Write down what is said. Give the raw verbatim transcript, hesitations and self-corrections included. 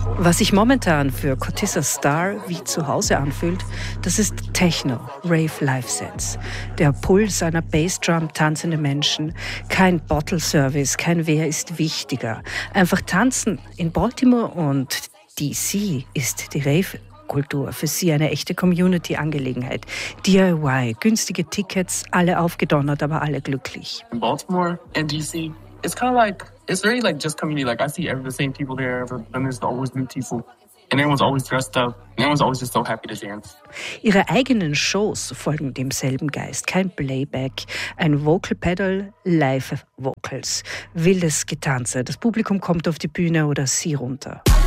Was sich momentan für Contessa Star wie zu Hause anfühlt, das ist Techno, Rave Live Sets. Der Puls einer Bassdrum, tanzende Menschen, kein Bottle Service, kein Wer ist wichtiger. Einfach tanzen. In Baltimore und D C ist die Rave Kultur für sie eine echte Community-Angelegenheit. D I Y, günstige Tickets, alle aufgedonnert, aber alle glücklich. In Baltimore and D C, it's kind of like, it's very like just community. Like I see every the same people there, and there's always new people. And everyone's always dressed up. And everyone's always just so happy to dance. Ihre eigenen Shows folgen demselben Geist. Kein Playback, ein Vocal Pedal, Live Vocals. Wildes Getanze. Das Publikum kommt auf die Bühne oder sie runter.